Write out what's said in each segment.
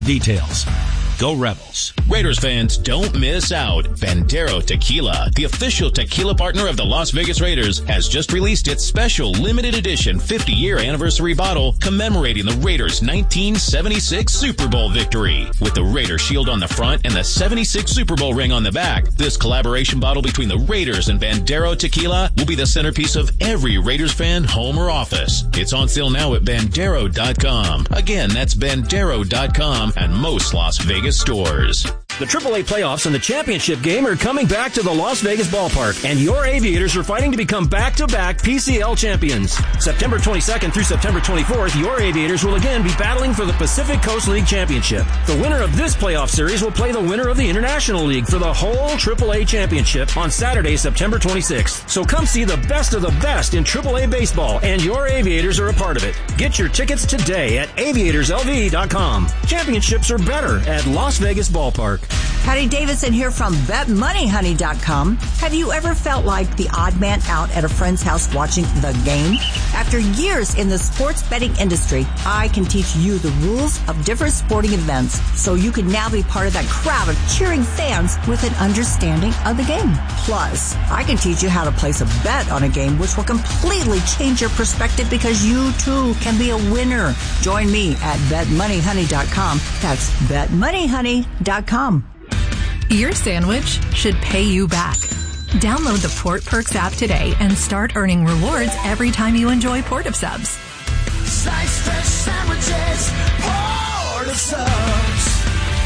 Details. Go Rebels. Raiders fans, don't miss out. Bandero Tequila, the official tequila partner of the Las Vegas Raiders, has just released its special limited edition 50-year anniversary bottle commemorating the Raiders' 1976 Super Bowl victory. With the Raider shield on the front and the 76 Super Bowl ring on the back, this collaboration bottle between the Raiders and Bandero Tequila will be the centerpiece of every Raiders fan home or office. It's on sale now at Bandero.com. Again, that's Bandero.com and most Las Vegas stores. The AAA playoffs and the championship game are coming back to the Las Vegas ballpark, and your Aviators are fighting to become back-to-back PCL champions. September 22nd through September 24th, your Aviators will again be battling for the Pacific Coast League Championship. The winner of this playoff series will play the winner of the International League for the whole AAA championship on Saturday, September 26th. So come see the best of the best in AAA baseball, and your Aviators are a part of it. Get your tickets today at aviatorslv.com. Championships are better at Las Vegas Ballpark. Patty Davidson here from BetMoneyHoney.com. Have you ever felt like the odd man out at a friend's house watching the game? After years in the sports betting industry, I can teach you the rules of different sporting events so you can now be part of that crowd of cheering fans with an understanding of the game. Plus, I can teach you how to place a bet on a game which will completely change your perspective because you too can be a winner. Join me at BetMoneyHoney.com. That's BetMoneyHoney.com. Your sandwich should pay you back. Download the Port Perks app today and start earning rewards every time you enjoy Port of Subs. Slice fresh sandwiches, Port of Subs.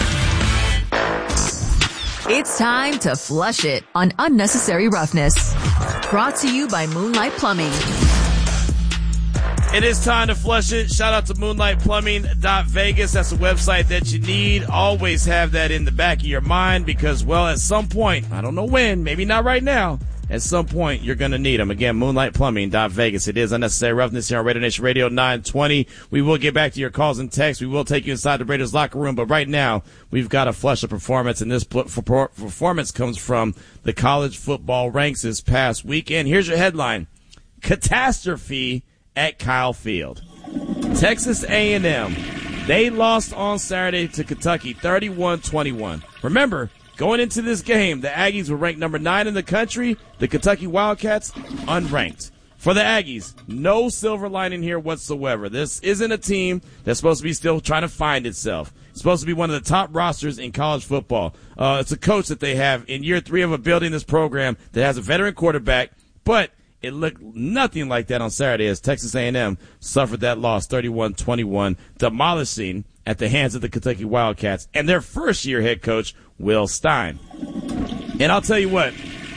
It's time to flush it on Unnecessary Roughness. Brought to you by Moonlight Plumbing. It is time to flush it. Shout out to MoonlightPlumbing.Vegas. That's a website that you need. Always have that in the back of your mind because, well, at some point, I don't know when, maybe not right now, at some point you're going to need them. Again, MoonlightPlumbing.Vegas. It is Unnecessary Roughness here on Raider Nation Radio 920. We will get back to your calls and texts. We will take you inside the Raiders locker room, but right now we've got to flush a performance, and this performance comes from the college football ranks this past weekend. Here's your headline: Catastrophe at Kyle Field. Texas A&M, they lost on Saturday to Kentucky 31-21. Remember, going into this game, the Aggies were ranked number 9 in the country. The Kentucky Wildcats, unranked. For the Aggies, no silver lining here whatsoever. This isn't a team that's supposed to be still trying to find itself. It's supposed to be one of the top rosters in college football. It's a coach that they have in year 3 of building this program that has a veteran quarterback, but it looked nothing like that on Saturday as Texas A&M suffered that loss 31-21, demolishing at the hands of the Kentucky Wildcats and their first-year head coach, Will Stein. And I'll tell you what,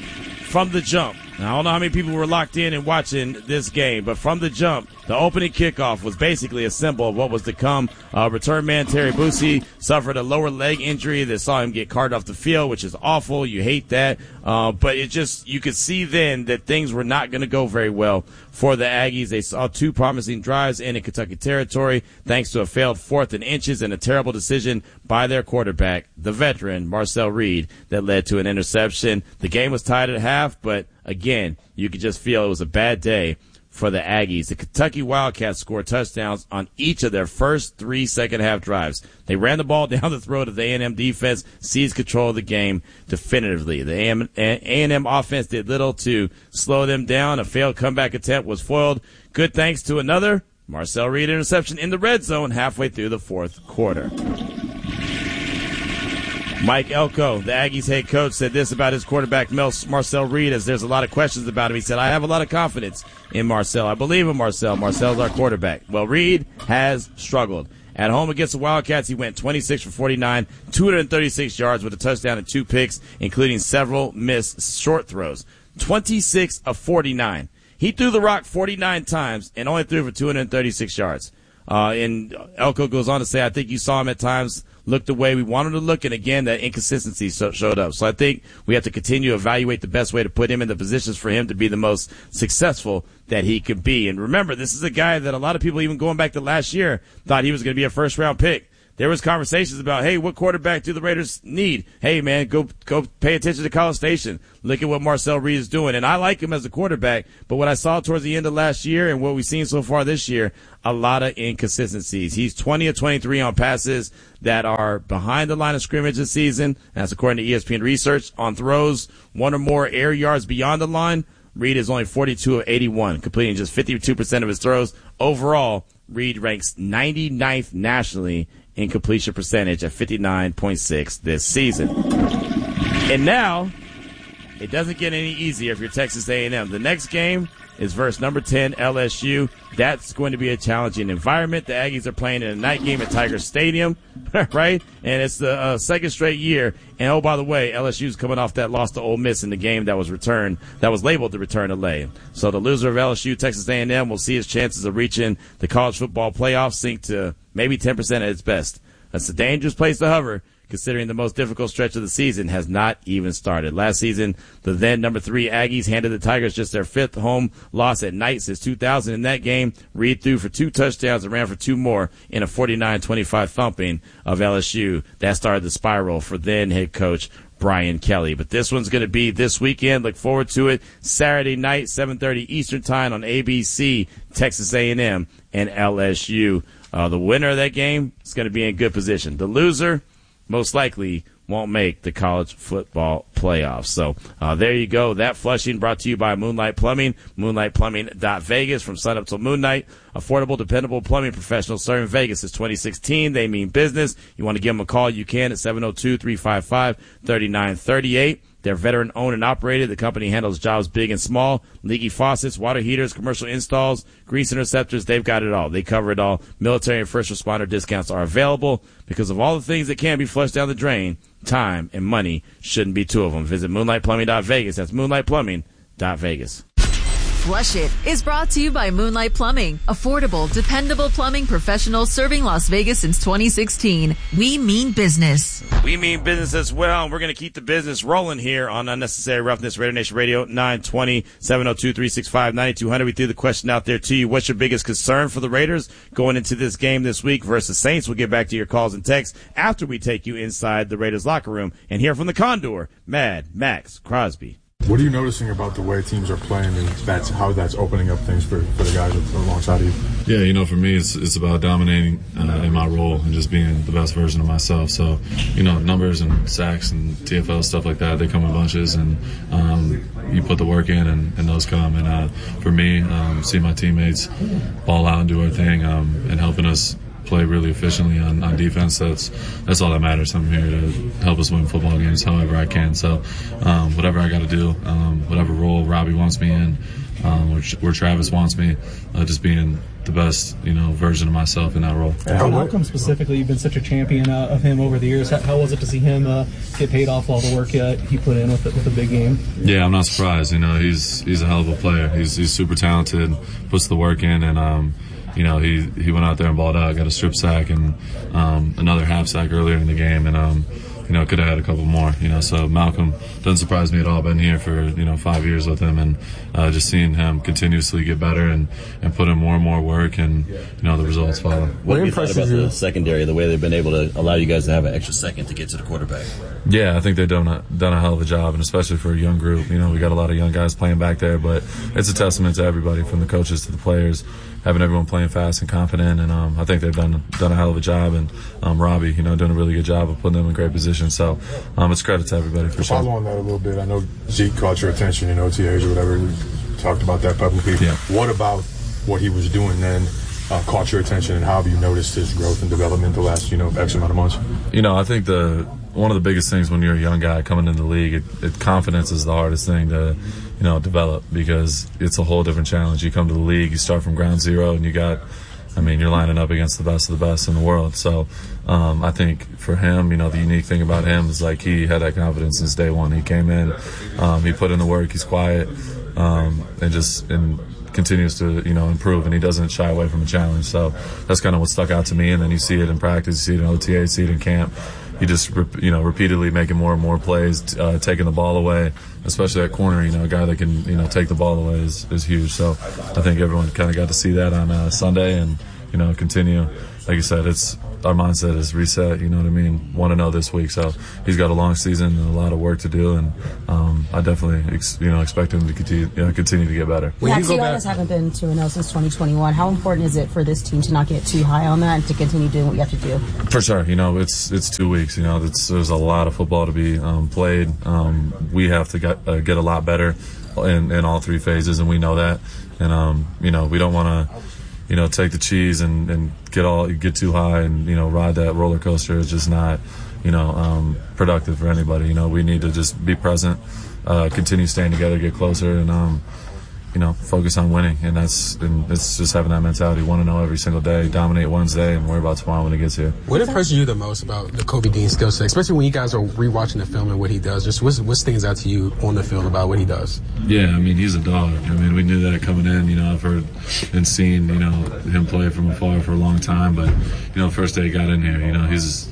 from the jump, now, I don't know how many people were locked in and watching this game, but from the jump, the opening kickoff was basically a symbol of what was to come. Return man Terry Boosie suffered a lower leg injury that saw him get carted off the field, which is awful. You hate that. But it just, you could see then that things were not going to go very well for the Aggies. They saw 2 promising drives in Kentucky territory thanks to a failed 4th and inches and a terrible decision by their quarterback, the veteran Marcel Reed, that led to an interception. The game was tied at half, but again, you could just feel it was a bad day for the Aggies. The Kentucky Wildcats scored touchdowns on each of their first 3 second-half drives. They ran the ball down the throat of the A&M defense, seized control of the game definitively. The A&M offense did little to slow them down. A failed comeback attempt was foiled. Good thanks to another Marcel Reed interception in the red zone halfway through the 4th quarter. Mike Elko, the Aggies head coach, said this about his quarterback, Marcel Reed, as there's a lot of questions about him. He said, I have a lot of confidence in Marcel. I believe in Marcel. Marcel's our quarterback. Well, Reed has struggled. At home against the Wildcats, he went 26 for 49, 236 yards with a touchdown and 2 picks, including several missed short throws. 26 of 49. He threw the rock 49 times and only threw for 236 yards. And Elko goes on to say, I think you saw him at times look the way we wanted to look, and again, that inconsistency showed up. So I think we have to continue to evaluate the best way to put him in the positions for him to be the most successful that he could be. And remember, this is a guy that a lot of people, even going back to last year, thought he was going to be a first-round pick. there was conversations about, hey, what quarterback do the Raiders need? Hey, man, go pay attention to College Station. Look at what Marcel Reed is doing. And I like him as a quarterback, but what I saw towards the end of last year and what we've seen so far this year, a lot of inconsistencies. He's 20 of 23 on passes that are behind the line of scrimmage this season. That's according to ESPN research. On throws, 1 or more air yards beyond the line, Reed is only 42 of 81, completing just 52% of his throws. Overall, Reed ranks 99th nationally in completion percentage at 59.6 this season. And now, it doesn't get any easier if you're Texas A&M. The next game is versus number 10 LSU. That's going to be a challenging environment. The Aggies are playing in a night game at Tiger Stadium, right? And it's the second straight year. And oh, by the way, LSU's coming off that loss to Ole Miss in the game that was labeled the return of Lay. So the loser of LSU, Texas A&M, will see his chances of reaching the college football playoffs sink to maybe 10% at its best. That's a dangerous place to hover, considering the most difficult stretch of the season has not even started. Last season, the then number 3 Aggies handed the Tigers just their 5th home loss at night since 2000. In that game, Reed threw for 2 touchdowns and ran for 2 more in a 49-25 thumping of LSU. That started the spiral for then head coach Brian Kelly. But this one's going to be this weekend. Look forward to it. Saturday night, 7:30 Eastern Time on ABC, Texas A&M and LSU. The winner of that game is going to be in good position. The loser most likely won't make the college football playoffs. So there you go. That Flushing brought to you by Moonlight Plumbing, moonlightplumbing.vegas. From sun up till moonlight, affordable, dependable plumbing professionals serving Vegas since 2016. They mean business. You want to give them a call, you can at 702-355-3938. They're veteran-owned and operated. The company handles jobs big and small, leaky faucets, water heaters, commercial installs, grease interceptors. They've got it all. They cover it all. Military and first responder discounts are available. Because of all the things that can be flushed down the drain, time and money shouldn't be 2 of them. Visit moonlightplumbing.vegas. That's moonlightplumbing.vegas. Flush It is brought to you by Moonlight Plumbing. Affordable, dependable plumbing professionals serving Las Vegas since 2016. We mean business. We mean business as well, and we're going to keep the business rolling here on Unnecessary Roughness, Raider Nation Radio, 920, 702-365-9200. We threw the question out there to you. What's your biggest concern for the Raiders going into this game this week versus Saints? We'll get back to your calls and texts after we take you inside the Raiders locker room and hear from the Condor, Mad Max Crosby. What are you noticing about the way teams are playing and how that's opening up things for the guys alongside you? Yeah, for me, it's about dominating in my role and just being the best version of myself. So, numbers and sacks and TFL, stuff like that, they come in bunches, and you put the work in and those come. And for me, see my teammates ball out and do our thing and helping us play really efficiently on defense. That's all that matters. I'm here to help us win football games however I can. So whatever I got to do, whatever role Robbie wants me in, where Travis wants me, just being the best version of myself in that role. How come specifically you've been such a champion of him over the years? How was it to see him get paid off all the work he put in with the big game? Yeah, I'm not surprised. He's a hell of a player. He's super talented, puts the work in, and he went out there and balled out, got a strip sack and another half sack earlier in the game, and could have had a couple more. So Malcolm doesn't surprise me at all. Been here for 5 years with him, and just seeing him continuously get better and put in more and more work, and the results follow. What impresses you about the secondary, the way they've been able to allow you guys to have an extra second to get to the quarterback? Yeah, I think they've done a hell of a job, and especially for a young group. We got a lot of young guys playing back there, but it's a testament to everybody, from the coaches to the players, having everyone playing fast and confident, and I think they've done a hell of a job, and Robbie, doing a really good job of putting them in great position. So it's credit to everybody for sure. Follow on that a little bit. I know Zeke caught your attention in OTAs or whatever. You talked about that publicly. Yeah. What about what he was doing then caught your attention, and how have you noticed his growth and development the last X amount of months? I think one of the biggest things when you're a young guy coming into the league, confidence is the hardest thing to develop, because it's a whole different challenge. You come to the league, you start from ground zero, and you're lining up against the best of the best in the world. So I think for him, the unique thing about him is he had that confidence since day one. He came in, he put in the work, he's quiet, and continues to improve, and he doesn't shy away from a challenge. So that's kind of what stuck out to me. And then you see it in practice, you see it in OTA, you see it in camp. He just repeatedly making more and more plays, taking the ball away, especially at corner. A guy that can take the ball away is huge. So I think everyone kind of got to see that on Sunday, and continue. Like you said, it's our mindset is reset. You know what I mean? Want to know this week. So he's got a long season and a lot of work to do, and I definitely expect him to continue to get better. Yeah, you guys haven't been 2-0 since 2021. How important is it for this team to not get too high on that and to continue doing what you have to do? For sure. It's 2 weeks. There's a lot of football to be played. We have to get a lot better in all 3 phases, and we know that. And we don't want to take the cheese and get too high and ride that roller coaster. It's just not productive for anybody. We need to just be present, continue staying together, get closer, and focus on winning. And it's just having that mentality. Want to know every single day, dominate Wednesday, and worry about tomorrow when it gets here. What impresses you the most about the Kobe Dean skill set, especially when you guys are rewatching the film and what he does? Just what stands out to you on the field about what he does? Yeah, he's a dog. We knew that coming in. I've heard and seen him play from afar for a long time. But first day he got in here, he's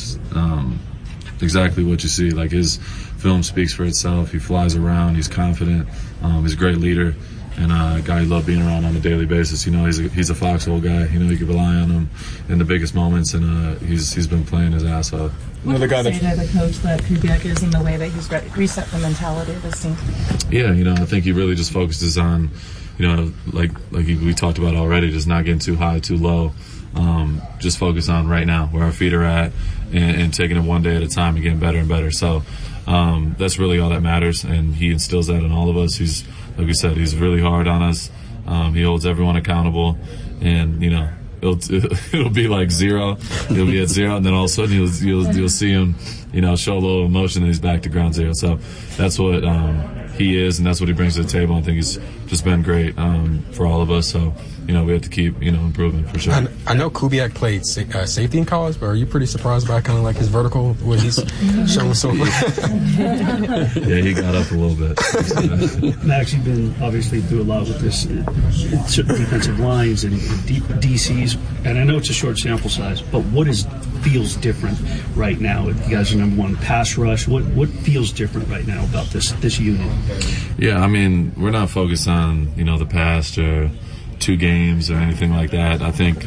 exactly what you see. Like, his film speaks for itself. He flies around. He's confident. He's a great leader. And a guy you love being around on a daily basis. He's a foxhole guy. You can rely on him in the biggest moments, and he's been playing his ass off. What do you say to the coach that Kubiak is in the way that he's reset the mentality of this team? Yeah, I think he really just focuses on, like we talked about already, just not getting too high, too low. Just focus on right now, where our feet are at, and taking it one day at a time and getting better and better. So that's really all that matters, and he instills that in all of us. Like we said, he's really hard on us. He holds everyone accountable, and it'll be like 0. He'll be at 0, and then all of a sudden you'll see him, show a little emotion, and he's back to ground zero. So that's what he is, and that's what he brings to the table. I think he's just been great for all of us. So we have to keep improving for sure. I know Kubiak played safety in college, but are you pretty surprised by kind of like his vertical, what he's shown so far? Yeah, he got up a little bit. Max, you've been obviously through a lot with this certain defensive lines and DCs, and I know it's a short sample size, but what feels different right now? You guys are number 1 pass rush. What feels different right now about this unit? Yeah, we're not focused on the past or 2 games or anything like that. I think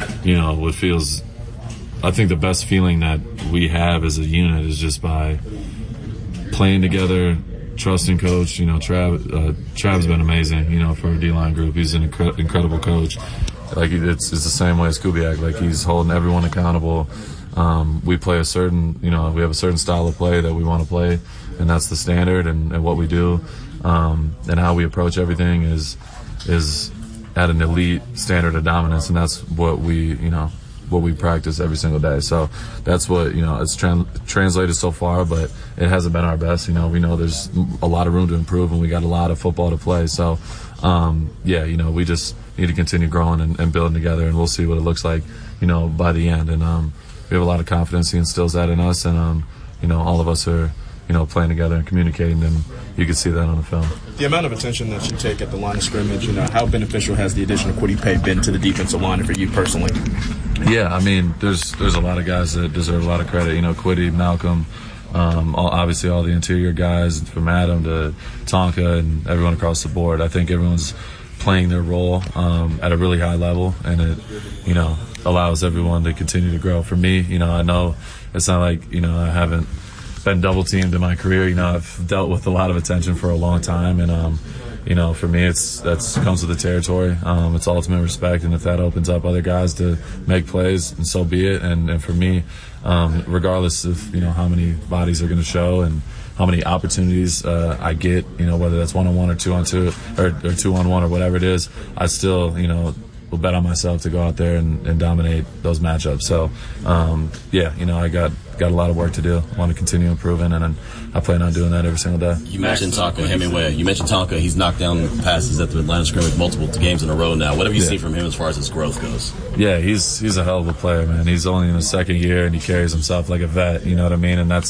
the best feeling that we have as a unit is just by playing together, trusting coach. Trav's been amazing, for our D-line group. He's an incredible coach. Like, it's the same way as Kubiak. Like, he's holding everyone accountable. We play we have a certain style of play that we want to play, and that's the standard, and what we do, and how we approach everything is at an elite standard of dominance, and that's what we practice every single day. So that's what it's translated so far, but it hasn't been our best. We know there's a lot of room to improve, and we got a lot of football to play. So we just need to continue growing and building together, and we'll see what it looks like by the end. And we have a lot of confidence. He instills that in us, and all of us are playing together and communicating, and you can see that on the film. The amount of attention that you take at the line of scrimmage, how beneficial has the addition of Kwity Paye been to the defensive line and for you personally? Yeah, there's a lot of guys that deserve a lot of credit. Kwity, Malcolm, obviously all the interior guys, from Adam to Tonka and everyone across the board. I think everyone's playing their role at a really high level, and it allows everyone to continue to grow. For me, I know it's not like I haven't been double teamed in my career. I've dealt with a lot of attention for a long time, and for me, that comes with the territory. It's ultimate respect, and if that opens up other guys to make plays, and so be it. And for me, regardless of how many bodies are going to show and how many opportunities I get, whether that's 1-on-1 or 2-on-2 or 2-on-1 or whatever it is, I still will bet on myself to go out there and dominate those matchups. So I got a lot of work to do. I want to continue improving, and I plan on doing that every single day. You mentioned Tonka Hemingway. You mentioned Tonka. He's knocked down passes at the line of scrimmage multiple games in a row now. What have you seen from him as far as his growth goes? Yeah, he's a hell of a player, man. He's only in his 2nd year, and he carries himself like a vet. You know what I mean? And that's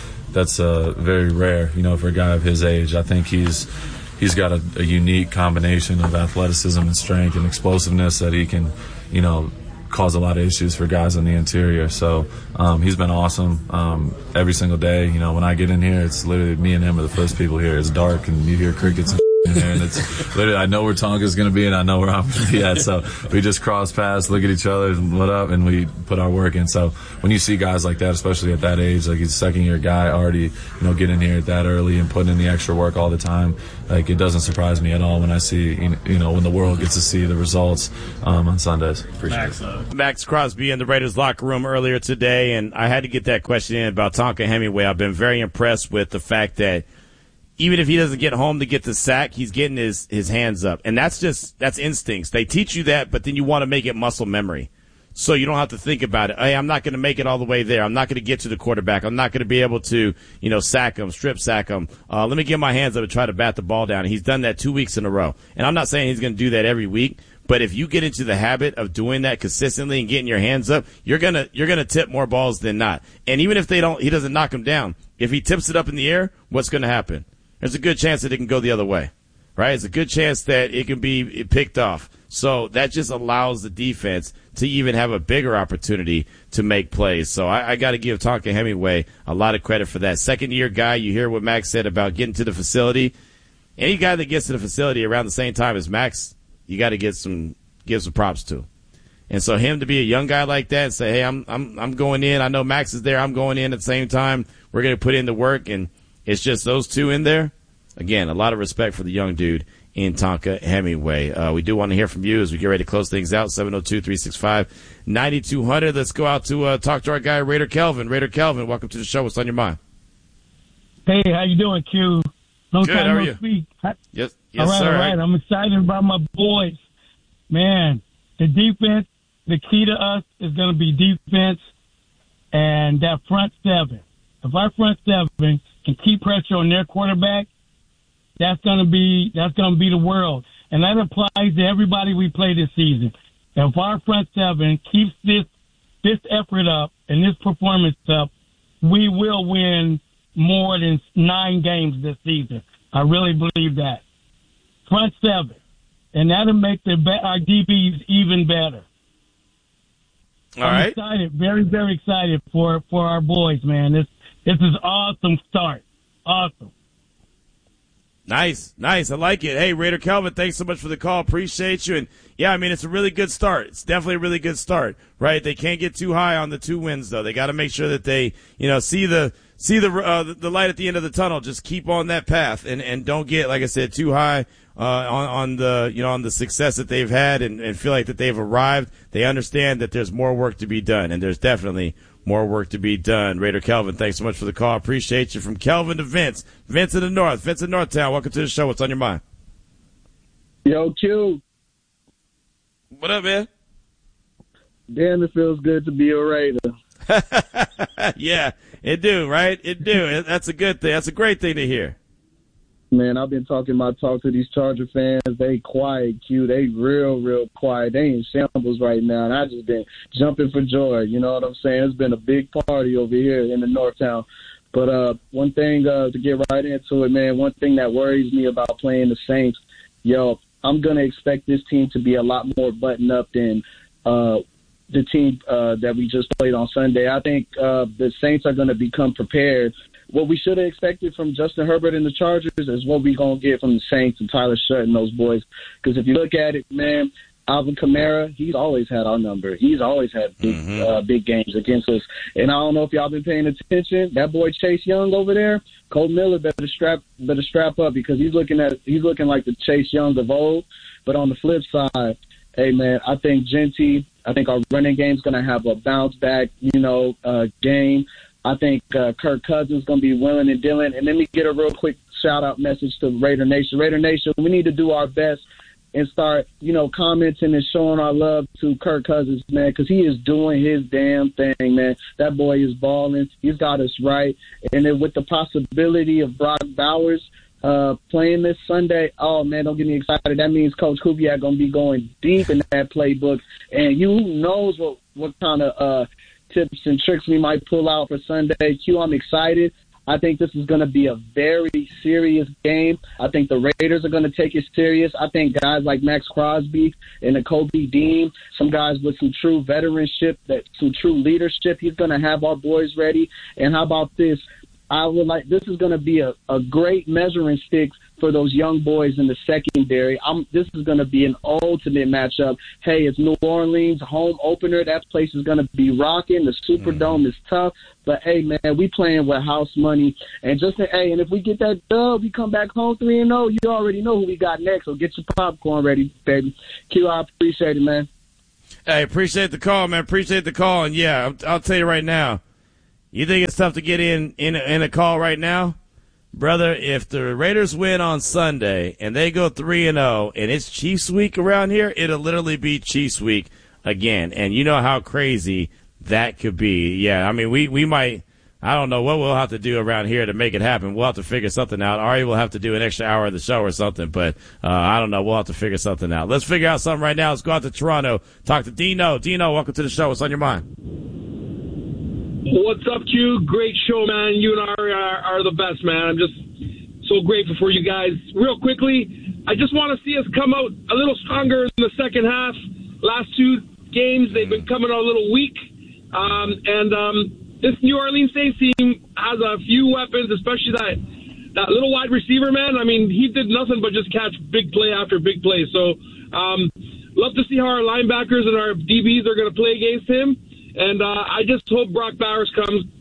very rare, for a guy of his age. I think he's got a unique combination of athleticism and strength and explosiveness that he can, cause a lot of issues for guys on the interior. So he's been awesome every single day. When I get in here, it's literally me and him are the first people here. It's dark, and you hear crickets and And it's literally, I know where Tonka's going to be, and I know where I'm going to be at. So we just cross paths, look at each other, and what up, and we put our work in. So when you see guys like that, especially at that age, like he's a second-year guy already, getting here that early and putting in the extra work all the time, like it doesn't surprise me at all when I see, when the world gets to see the results on Sundays. Max Crosby in the Raiders locker room earlier today, and I had to get that question in about Tonka Hemingway. I've been very impressed with the fact that even if he doesn't get home to get the sack, he's getting his hands up. And that's instincts. They teach you that, but then you want to make it muscle memory. So you don't have to think about it. Hey, I'm not going to make it all the way there. I'm not going to get to the quarterback. I'm not going to be able to, sack him, strip sack him. Let me get my hands up and try to bat the ball down. And he's done that 2 weeks in a row. And I'm not saying he's going to do that every week, but if you get into the habit of doing that consistently and getting your hands up, you're gonna tip more balls than not. And even if he doesn't knock him down, if he tips it up in the air, what's going to happen? There's a good chance that it can go the other way, right? It's a good chance that it can be picked off. So that just allows the defense to even have a bigger opportunity to make plays. So I got to give Tonka Hemingway a lot of credit for that. Second-year guy, you hear what Max said about getting to the facility. Any guy that gets to the facility around the same time as Max, you got to give some props to. And so him to be a young guy like that and say, hey, I'm going in. I know Max is there. I'm going in at the same time. We're going to put in the work, and it's just those two in there. Again, a lot of respect for the young dude in Tonka Hemingway. We do want to hear from you as we get ready to close things out. 702-365-9200. Let's go out to talk to our guy, Raider Kelvin. Raider Kelvin, welcome to the show. What's on your mind? Hey, how you doing, Q? Long Good, time how are no you? speak. Yes, all right, sir. All right. I'm excited about my boys. Man, the defense, the key to us is going to be defense and that front seven. If our front seven can keep pressure on their quarterback, that's going to be the world. And that applies to everybody we play this season. If our front seven keeps this effort up and this performance up, we will win more than 9 games this season. I really believe that. Front seven. And that'll make our DBs even better. I'm excited, very, very excited for our boys, man. This is awesome start. Awesome. Nice. I like it. Hey, Raider Kelvin, thanks so much for the call. Appreciate you. And yeah, I mean, it's a really good start. It's definitely a really good start, right? They can't get too high on the 2 wins, though. They got to make sure that they, see the light at the end of the tunnel. Just keep on that path and don't get, like I said, too high on the success that they've had and feel like that they've arrived. They understand that there's more work to be done, and there's definitely more work to be done. Raider Kelvin, thanks so much for the call. Appreciate you. From Kelvin to Vince. Vince in the North. Vince in Northtown. Welcome to the show. What's on your mind? Yo, Q. What up, man? Damn, it feels good to be a Raider. Yeah, it do, right? It do. That's a good thing. That's a great thing to hear. Man, I've been talking my talk to these Charger fans. They quiet, Q. They real quiet. They in shambles right now, and I just been jumping for joy. You know what I'm saying? It's been a big party over here in the Northtown. But one thing to get right into it, man, one thing that worries me about playing the Saints, I'm going to expect this team to be a lot more buttoned up than the team that we just played on Sunday. I think the Saints are going to become prepared. What we should have expected from Justin Herbert and the Chargers is what we're going to get from the Saints and Tyler Shutt and those boys. Because if you look at it, man, Alvin Kamara, he's always had our number. He's always had big games against us. And I don't know if y'all been paying attention. That boy Chase Young over there, Cole Miller better strap up because he's looking like the Chase Young of old. But on the flip side, hey man, I think our running game's gonna have a bounce back, game. I think Kirk Cousins is going to be willing and dealing. And let me get a real quick shout-out message to Raider Nation. Raider Nation, we need to do our best and start, commenting and showing our love to Kirk Cousins, man, because he is doing his damn thing, man. That boy is balling. He's got us right. And then with the possibility of Brock Bowers playing this Sunday, oh, man, don't get me excited. That means Coach Kubiak going to be going deep in that playbook. And who knows what kind of tips and tricks we might pull out for Sunday. Q, I'm excited. I think this is going to be a very serious game. I think the Raiders are going to take it serious. I think guys like Max Crosby and Nakobe Dean, some guys with some true veteranship, some true leadership, he's going to have our boys ready. And how about this? this is going to be a great measuring stick for those young boys in the secondary. This is going to be an ultimate matchup. Hey, it's New Orleans, home opener. That place is going to be rocking. The Superdome is tough. But, hey, man, we playing with house money. And and if we get that dub, we come back home 3-0, you already know who we got next. So get your popcorn ready, baby. Q, I appreciate it, man. Hey, appreciate the call, man. Appreciate the call. And, yeah, I'll tell you right now, you think it's tough to get in a call right now? Brother, if the Raiders win on Sunday and they go 3-0 and it's Chiefs week around here, it'll literally be Chiefs week again. And you know how crazy that could be. Yeah, I mean, we might – I don't know what we'll have to do around here to make it happen. We'll have to figure something out. Ari will have to do an extra hour of the show or something, but I don't know. We'll have to figure something out. Let's figure out something right now. Let's go out to Toronto. Talk to Dino. Dino, welcome to the show. What's on your mind? What's up, Q? Great show, man. You and I are the best, man. I'm just so grateful for you guys. Real quickly, I just want to see us come out a little stronger in the second half. Last two games, they've been coming out a little weak. This New Orleans Saints team has a few weapons, especially that little wide receiver, man. I mean, he did nothing but just catch big play after big play. So, love to see how our linebackers and our DBs are going to play against him. And I just hope Brock Bowers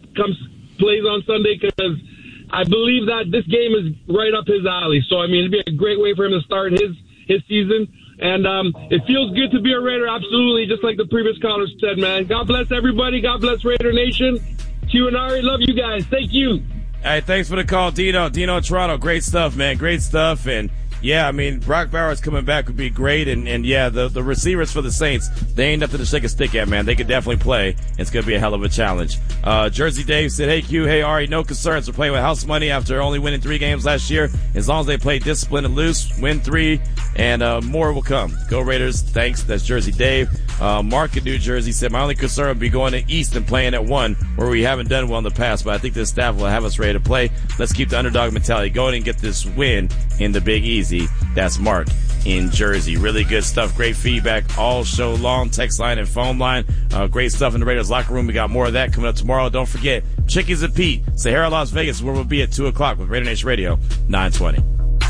plays on Sunday, because I believe that this game is right up his alley. So, I mean, it'd be a great way for him to start his season. And it feels good to be a Raider, absolutely, just like the previous caller said, man. God bless everybody. God bless Raider Nation. Q and Ari, love you guys. Thank you. Hey, thanks for the call, Dino. Dino, Toronto, great stuff, man. Great stuff. And, yeah, I mean, Brock Bowers coming back would be great. And yeah, the receivers for the Saints, they ain't nothing to shake a stick at, man. They could definitely play. It's going to be a hell of a challenge. Jersey Dave said, hey, Q, hey, Ari, no concerns for playing with house money after only winning 3 games last year. As long as they play disciplined and loose, win 3, and more will come. Go Raiders. Thanks. That's Jersey Dave. Mark in New Jersey said, my only concern would be going to East and playing at 1, where we haven't done well in the past, but I think this staff will have us ready to play. Let's keep the underdog mentality going and get this win in the Big Easy. That's Mark in Jersey. Really good stuff. Great feedback all show long. Text line and phone line. Great stuff in the Raiders locker room. We got more of that coming up tomorrow. Don't forget, Chickies and Pete, Sahara, Las Vegas, where we'll be at 2 o'clock with Raider Nation Radio 920.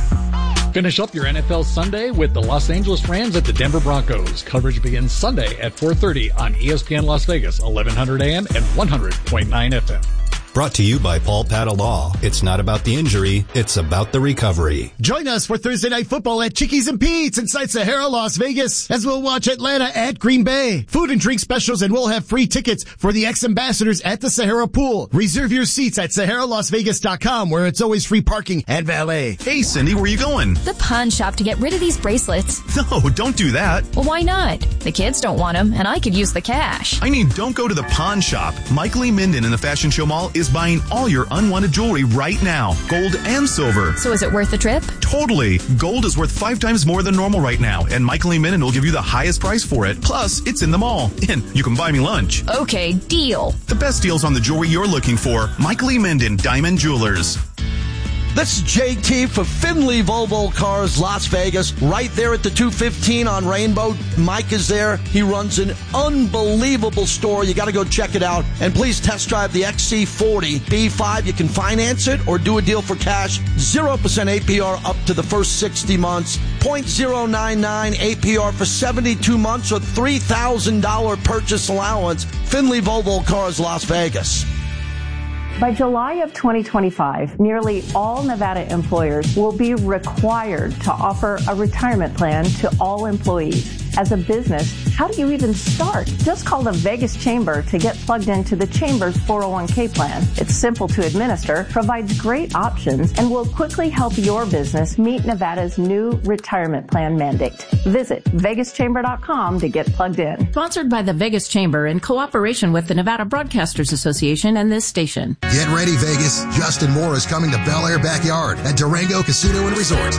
Finish up your NFL Sunday with the Los Angeles Rams at the Denver Broncos. Coverage begins Sunday at 4:30 on ESPN Las Vegas, 1100 AM and 100.9 FM. Brought to you by Paul Patta Law. It's not about the injury, it's about the recovery. Join us for Thursday Night Football at Chickies and Pete's inside Sahara, Las Vegas, as we'll watch Atlanta at Green Bay. Food and drink specials, and we'll have free tickets for the ex-ambassadors at the Sahara Pool. Reserve your seats at SaharaLasVegas.com, where it's always free parking and valet. Hey, Cindy, where are you going? The pawn shop to get rid of these bracelets. No, don't do that. Well, why not? The kids don't want them, and I could use the cash. I mean, don't go to the pawn shop. Michael E. Minden in the Fashion Show Mall is buying all your unwanted jewelry right now, gold and silver. So is it worth the trip? Totally. Gold is worth 5 times more than normal right now, and Michael E. Minden will give you the highest price for it. Plus, it's in the mall, and you can buy me lunch. Okay, deal. The best deals on the jewelry you're looking for. Michael E. Minden, Diamond Jewelers. This is JT for Finley Volvo Cars, Las Vegas, right there at the 215 on Rainbow. Mike is there. He runs an unbelievable store. You got to go check it out. And please test drive the XC40 B5. You can finance it or do a deal for cash. 0% APR up to the first 60 months. 0.099 APR for 72 months or $3,000 purchase allowance. Finley Volvo Cars, Las Vegas. By July of 2025, nearly all Nevada employers will be required to offer a retirement plan to all employees. As a business, how do you even start? Just call the Vegas Chamber to get plugged into the Chamber's 401k plan. It's simple to administer, provides great options, and will quickly help your business meet Nevada's new retirement plan mandate. Visit VegasChamber.com to get plugged in. Sponsored by the Vegas Chamber in cooperation with the Nevada Broadcasters Association and this station. Get ready, Vegas. Justin Moore is coming to Bel Air Backyard at Durango Casino and Resort.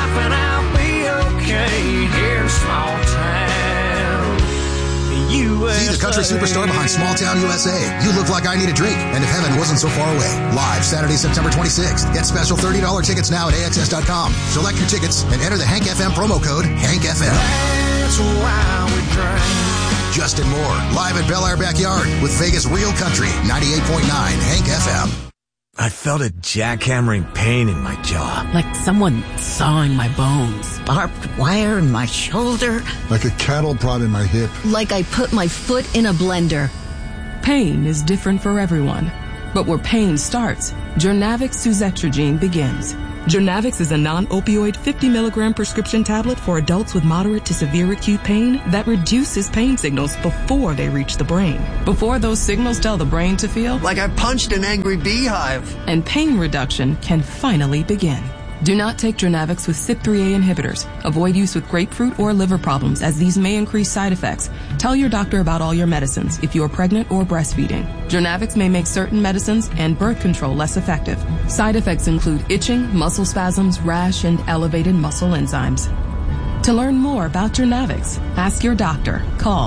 See the country superstar behind Small Town USA. You Look Like I Need a Drink, and If Heaven Wasn't So Far Away. Live Saturday, September 26th. Get special $30 tickets now at AXS.com. Select your tickets and enter the Hank FM promo code HankFM. That's why we drink. Justin Moore, live at Bel Air Backyard with Vegas Real Country, 98.9 Hank FM. I felt a jackhammering pain in my jaw. Like someone sawing my bones. Barbed wire in my shoulder. Like a cattle prod in my hip. Like I put my foot in a blender. Pain is different for everyone. But where pain starts, Journavx suzetrigine begins. Journavx is a non-opioid 50-milligram prescription tablet for adults with moderate to severe acute pain that reduces pain signals before they reach the brain. Before those signals tell the brain to feel like I punched an angry beehive. And pain reduction can finally begin. Do not take Journavx with CYP3A inhibitors. Avoid use with grapefruit or liver problems, as these may increase side effects. Tell your doctor about all your medicines if you are pregnant or breastfeeding. Journavx may make certain medicines and birth control less effective. Side effects include itching, muscle spasms, rash, and elevated muscle enzymes. To learn more about Journavx, ask your doctor. Call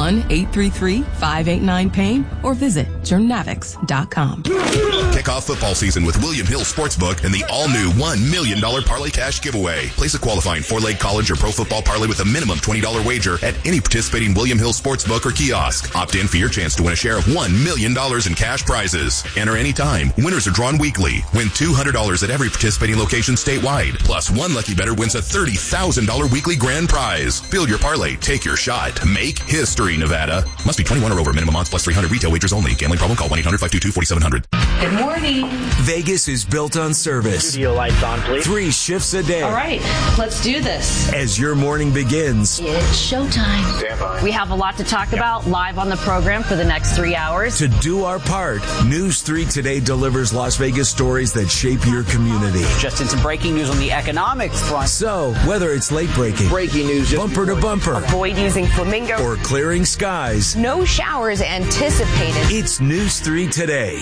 1-833-589-PAIN or visit journavx.com. Kick off football season with William Hill Sportsbook and the all-new $1 million Parlay Cash giveaway. Place a qualifying 4-leg college or pro football parlay with a minimum $20 wager at any participating William Hill Sportsbook or kiosk. Opt in for your chance to win a share of $1 million in cash prizes. Enter anytime. Winners are drawn weekly. Win $200 at every participating location statewide. Plus, one lucky bettor wins a $30,000 weekly grand prize. Build your parlay. Take your shot. Make history, Nevada. Must be 21 or over. Minimum odds plus 300. Retail wagers only. Gambling problem? Call 1-800-522-4700. Good morning. Vegas is built on service. Studio lights on, please. 3 shifts a day. All right, let's do this. As your morning begins, It's showtime. Stand by. We have a lot to talk about live on the program for the next 3 hours. to do our part, News 3 Today delivers Las Vegas stories that shape your community. Just into breaking news on the economics front. So, whether it's late breaking, Breaking news. bumper to bumper, Avoid using flamingo. or clearing skies, No showers anticipated. it's News 3 Today.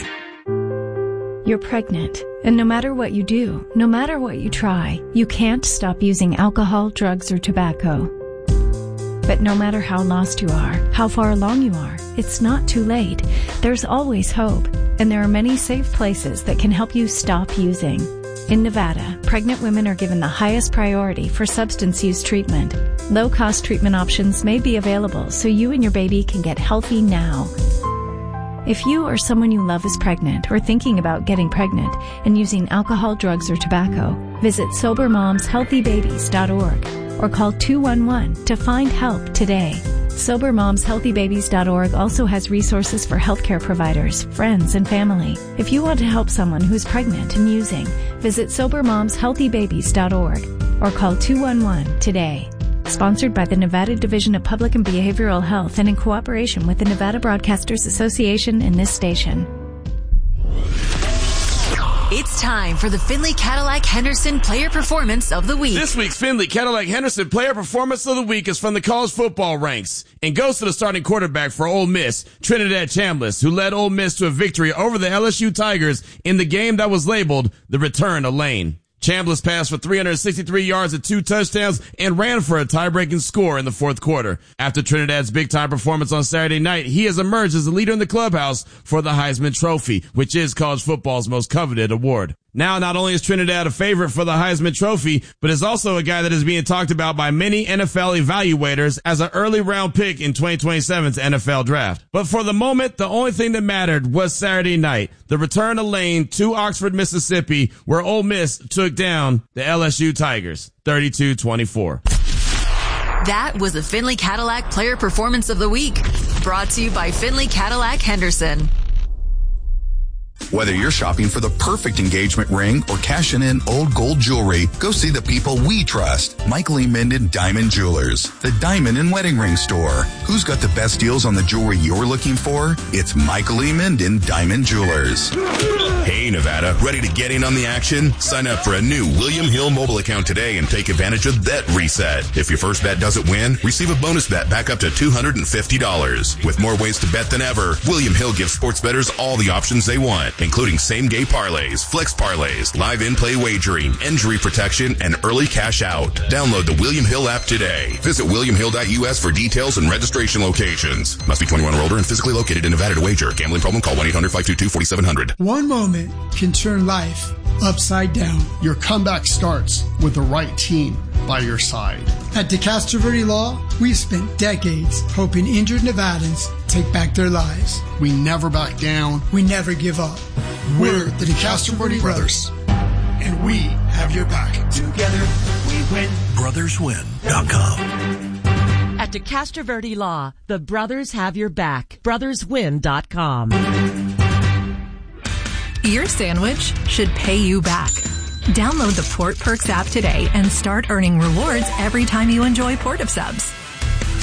You're pregnant, and no matter what you do, no matter what you try, you can't stop using alcohol, drugs, or tobacco. But no matter how lost you are, how far along you are, it's not too late. There's always hope, and there are many safe places that can help you stop using. In Nevada, pregnant women are given the highest priority for substance use treatment. Low-cost treatment options may be available so you and your baby can get healthy now. If you or someone you love is pregnant or thinking about getting pregnant and using alcohol, drugs, or tobacco, visit SoberMomsHealthyBabies.org or call 211 to find help today. SoberMomsHealthyBabies.org also has resources for healthcare providers, friends, and family. If you want to help someone who's pregnant and using, visit SoberMomsHealthyBabies.org or call 211 today. Sponsored by the Nevada Division of Public and Behavioral Health and in cooperation with the Nevada Broadcasters Association and this station. It's time for the Findlay Cadillac Henderson Player Performance of the Week. This week's Findlay Cadillac Henderson Player Performance of the Week is from the college football ranks and goes to the starting quarterback for Ole Miss, Trinidad Chambliss, who led Ole Miss to a victory over the LSU Tigers in the game that was labeled the Return of Lane. Chambliss passed for 363 yards and 2 touchdowns and ran for a tie-breaking score in the fourth quarter. After Trinidad's big-time performance on Saturday night, he has emerged as the leader in the clubhouse for the Heisman Trophy, which is college football's most coveted award. Now, not only is Trinidad a favorite for the Heisman Trophy, but is also a guy that is being talked about by many NFL evaluators as an early round pick in 2027's NFL draft. But for the moment, the only thing that mattered was Saturday night, the return of Lane to Oxford, Mississippi, where Ole Miss took down the LSU Tigers, 32-24. That was the Findlay Cadillac Player Performance of the Week, brought to you by Findlay Cadillac Henderson. Whether you're shopping for the perfect engagement ring or cashing in old gold jewelry, go see the people we trust. Michael E. Minden Diamond Jewelers, the diamond and wedding ring store. Who's got the best deals on the jewelry you're looking for? It's Michael E. Minden Diamond Jewelers. Hey, Nevada, ready to get in on the action? Sign up for a new William Hill mobile account today and take advantage of Bet Reset. If your first bet doesn't win, receive a bonus bet back up to $250. With more ways to bet than ever, William Hill gives sports bettors all the options they want, including same-game parlays, flex parlays, live in-play wagering, injury protection, and early cash out. Download the William Hill app today. Visit williamhill.us for details and registration locations. Must be 21 or older and physically located in Nevada to wager. Gambling problem? Call 1-800-522-4700. One moment can turn life upside down. Your comeback starts with the right team by your side. At DeCastro Verde Law, we've spent decades helping injured Nevadans take back their lives. We never back down. We never give up. We're the DeCastro Brothers, and we have your back. Together we win. BrothersWin.com. At DeCastro Law, the brothers have your back. BrothersWin.com. Your sandwich should pay you back. Download the Port Perks app today and start earning rewards every time you enjoy Port of Subs.